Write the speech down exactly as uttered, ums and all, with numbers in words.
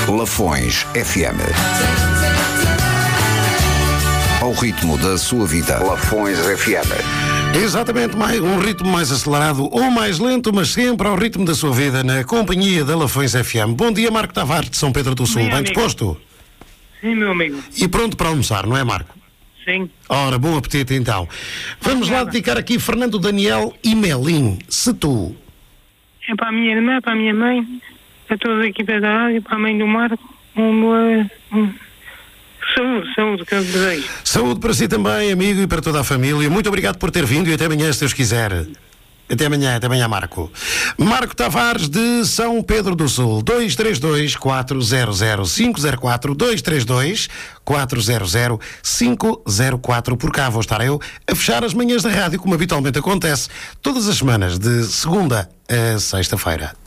Lafões F M. Ao ritmo da sua vida. Lafões F M. Exatamente, mais, um ritmo mais acelerado ou mais lento, mas sempre ao ritmo da sua vida, na companhia da Lafões F M. Bom dia, Marco Tavares, de São Pedro do Sul. Bem, Bem amigo. disposto? Sim, meu amigo. E pronto para almoçar, não é, Marco? Sim. Ora, bom apetite então. Vamos lá dedicar aqui Fernando Daniel e Melim, se tu. É para a minha irmã, para a minha mãe, para toda a equipa da rádio, para a mãe do Marco. Um, boa- um, saúde, saúde, que eu desejo. Saúde para si também, amigo, e para toda a família. Muito obrigado por ter vindo e até amanhã, se Deus quiser. Até amanhã, até amanhã, Marco. Marco Tavares, de São Pedro do Sul. dois três dois, quatro zero zero, cinco zero quatro. dois três dois, quatro zero zero, cinco zero quatro. Por cá vou estar eu a fechar as manhãs da rádio, como habitualmente acontece, todas as semanas, de segunda a sexta-feira.